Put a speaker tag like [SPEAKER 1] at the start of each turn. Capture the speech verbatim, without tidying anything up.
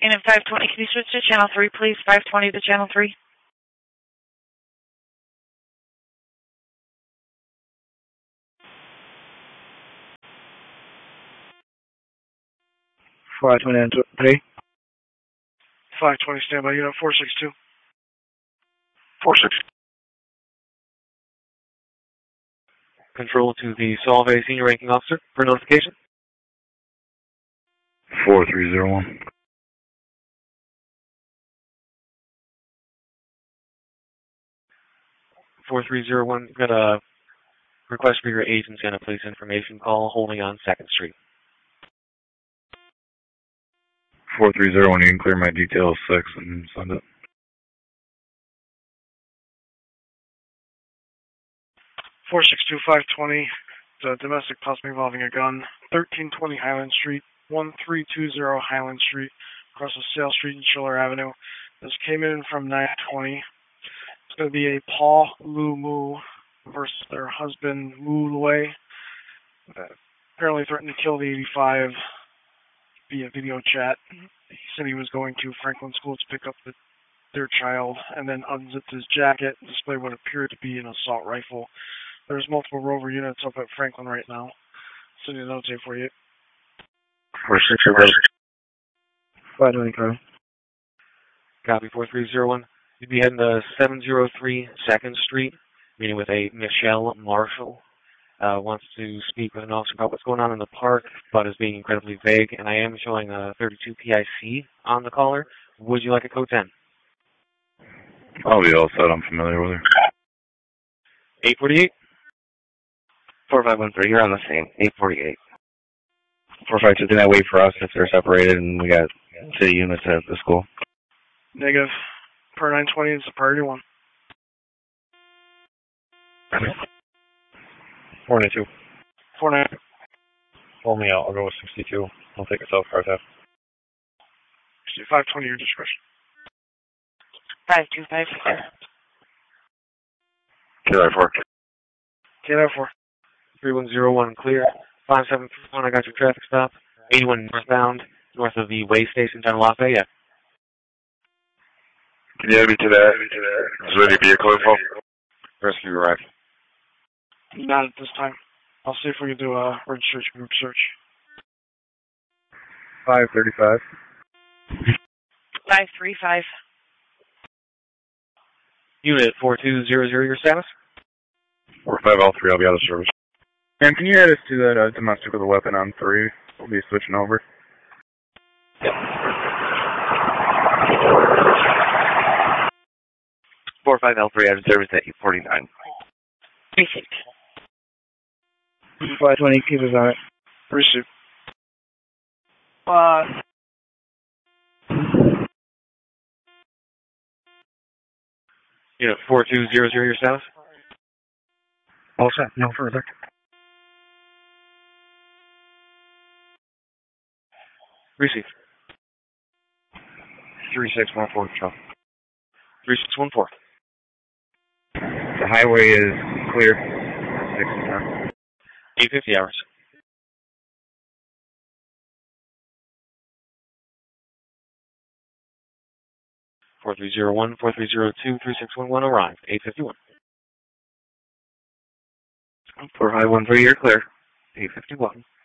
[SPEAKER 1] And in five twenty, can you switch to channel three, please? five twenty to channel three.
[SPEAKER 2] five twenty and three.
[SPEAKER 3] five twenty, standby unit four six two.
[SPEAKER 4] four six.
[SPEAKER 5] Control to the Solvay Senior Ranking Officer for notification.
[SPEAKER 4] four three zero one.
[SPEAKER 5] four three zero one, got a request for your agency on a police information call holding on second Street.
[SPEAKER 4] four three zero one, you can clear my details six and send it.
[SPEAKER 3] four six two, five twenty, the domestic possibly involving a gun, thirteen twenty Highland Street, one three two zero Highland Street, across the Sale Street and Schiller Avenue. This came in from nine twenty. It's going to be a Paul Lu Mu versus their husband, Mu Lue. Uh, apparently threatened to kill the eighty-five via video chat. He said he was going to Franklin School to pick up the, their child, and then unzipped his jacket and displayed what appeared to be an assault rifle. There's multiple Rover units up at Franklin right now. Sending a note eight forty-eight.
[SPEAKER 4] four six zero.
[SPEAKER 2] five twenty, Carl.
[SPEAKER 5] Copy four three zero one. You'd be heading to seven oh three second Street, meeting with a Michelle Marshall. Uh, wants to speak with an officer about what's going on in the park, but is being incredibly vague, and I am showing a thirty-two P I C on the caller. Would you like a code ten?
[SPEAKER 4] I'll be all set. I'm familiar with her.
[SPEAKER 5] eight forty-eight?
[SPEAKER 6] four five one three, you're on the same. eight forty-eight. four five two, can I wait for us if they're separated and we got city units at the school?
[SPEAKER 3] Negative. Per nine twenty is the priority one.
[SPEAKER 4] four ninety-two.
[SPEAKER 3] four nine.
[SPEAKER 4] Pull me out. I'll go with sixty-two. I'll take a self car tap.
[SPEAKER 3] five twenty, your discretion.
[SPEAKER 1] five two five.
[SPEAKER 4] K nine four.
[SPEAKER 3] K nine four.
[SPEAKER 5] three one zero one, clear. five seven three one, I got your traffic stop. eighty-one northbound, north of the way station down in Lafayette.
[SPEAKER 4] Can you add me to that? Is there any vehicle info? Rescue arrived.
[SPEAKER 3] Not at this time. I'll see if we can do a registration group search.
[SPEAKER 2] five thirty-five.
[SPEAKER 1] five three five.
[SPEAKER 5] Unit four two zero zero, your status?
[SPEAKER 4] four five L three, I'll be out of service.
[SPEAKER 2] And can you add us to that uh, domestic with a weapon on three? We'll be switching over.
[SPEAKER 6] four five L three, out of service at eight forty-nine.
[SPEAKER 1] Received.
[SPEAKER 2] five twenty, keep us on it.
[SPEAKER 3] Received.
[SPEAKER 1] Uh,
[SPEAKER 5] Unit four two zero zero, your status?
[SPEAKER 2] All set, no further.
[SPEAKER 5] Receive.
[SPEAKER 6] three six one four, Charles.
[SPEAKER 5] three six one four.
[SPEAKER 6] The highway is clear. six
[SPEAKER 5] eight fifty hours. four three zero one, four three zero two, three six one one, arrived. eight fifty-one.
[SPEAKER 6] four five one three, you're clear. eight fifty-one.